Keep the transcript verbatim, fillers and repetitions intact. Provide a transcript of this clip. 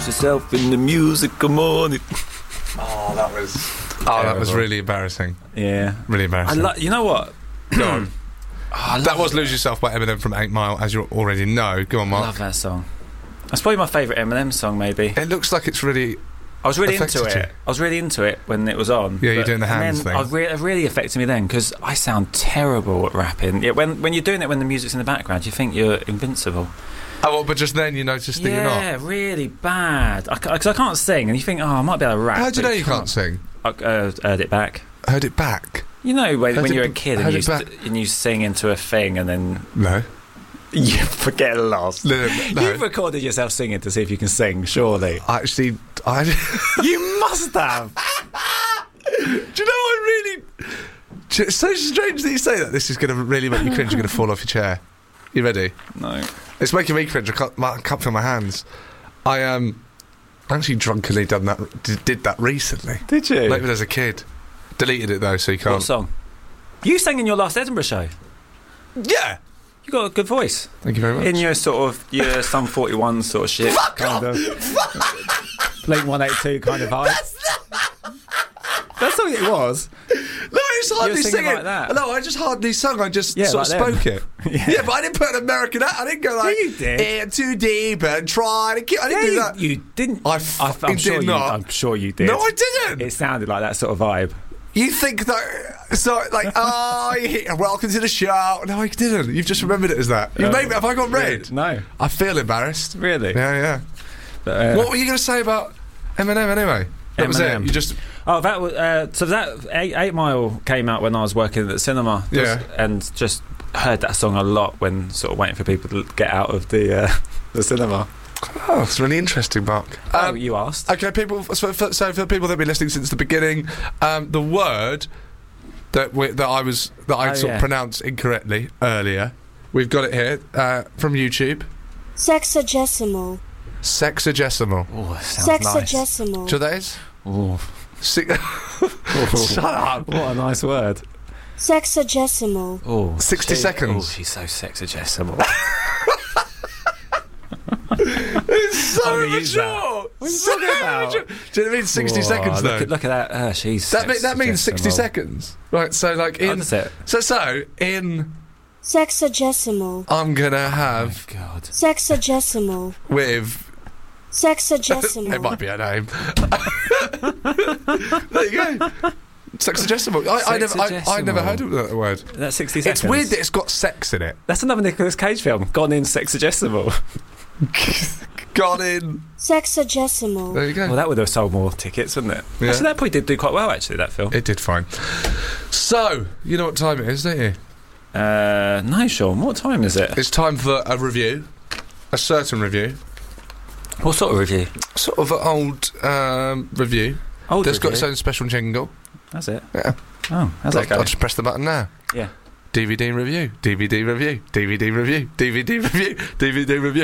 Lose yourself in the music, come on. Oh, that was... Oh, that was really embarrassing. Yeah. Really embarrassing. I lo- you know what? Go on. Oh, that was Lose Yourself by Eminem from eight mile, as you already know. Go on, Mark. I love that song. That's probably my favourite Eminem song, maybe. It looks like it's really... I was really affected into it. you. I was really into it when it was on. Yeah, you're doing the hands and then thing. I re- it really affected me then, because I sound terrible at rapping. Yeah, when when you're doing it when the music's in the background, you think you're invincible. Oh, well, but just then you notice that yeah, you're not. Yeah, really bad. Because I, I can't sing, and you think, oh, I might be able to rap. How do you know you can't. can't sing? I uh, heard it back. Heard it back? You know, when, when you're it, a kid and you, st- and you sing into a thing and then... No. You forget lost. No, no. You've recorded yourself singing to see if you can sing, surely. Actually, I... You must have. Do you know I really... It's so strange that you say that. This is going to really make you cringe. You're going to fall off your chair. You ready? No. It's making me cringe. I can't, I can't feel my hands. I um, actually drunkenly done that. Did, did that recently. Did you? Like as a kid. Deleted it though, so you can't. What song? You sang in your last Edinburgh show. Yeah. You got a good voice. Thank you very much. In your sort of your Sum forty-one sort of shit. Fuck kind off. Of Blink one eighty-two kind of vibe. That's what it was. No, it's hardly you were singing singing. like that. No, I just hardly sung. I just yeah, sort like of spoke them. it. yeah. yeah, but I didn't put an American out. I didn't go like, yeah, you did. in too deep and try to keep. I didn't yeah, do you, that. You didn't. I fucking I'm sure did you, not. I'm sure you did. No, I didn't. It sounded like that sort of vibe. You think that, so like, oh, welcome to the show. No, I didn't. You've just remembered it as that. You Uh, made me. Have I got red? No. I feel embarrassed. Really? Yeah, yeah. But, uh, what were you going to say about Eminem anyway? That was it. Eminem. You just. Oh, that was uh, so. That eight, eight Mile came out when I was working at the cinema. Yeah. And just heard that song a lot when sort of waiting for people to get out of the uh, the cinema. Oh, it's really interesting, Mark. Oh, Um, you asked. Okay, people. So for, so for the people that've been listening since the beginning, um, the word that we, that I was that I Oh, sort yeah. of pronounced incorrectly earlier, we've got it here uh, from YouTube. Sexagesimal. Sexagesimal. Oh, that sounds nice. Sexagesimal. Do you know what that is? Oh. Si- Shut up. What a nice word. Sexagesimal. Oh, sixty she, seconds. Oh, she's so sexagesimal. It's so I'm gonna use that. mature. What are you So talking about? mature. Do you know what I mean? Sixty Whoa, seconds though. Look at, look at that. Uh, she's that, mean, that means sixty sexagesimal. seconds, right? So like How in does it? so so in Sexagesimal. I'm gonna have Oh, God. Sexagesimal. with. Sexagesimal. It might be a name. There you go. Sexagesimal. I, I never, I, I never heard of that word. That's sixty seconds. It's weird that it's got sex in it. That's another Nicolas Cage film. Gone in sexagesimal. Got in. Sexagesimal. There you go. Well, that would have sold more tickets, wouldn't it? Yeah. Actually, that probably did do quite well. Actually, that film. It did fine. So you know what time it is, don't you? Uh, no, Sean. What time is it? It's time for a review, a certain review, What sort of review? sort of an old um, review. Old That's got review. its own special jingle. That's it. Yeah. Oh, how's that I'll, I'll going? just press the button now. Yeah. D V D review, D V D review, D V D review, D V D review, D V D review.